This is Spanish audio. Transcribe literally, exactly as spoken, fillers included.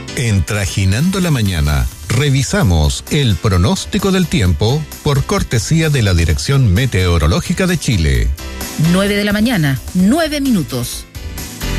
En Trajinando la Mañana, revisamos el pronóstico del tiempo por cortesía de la Dirección Meteorológica de Chile. nueve de la mañana, nueve minutos.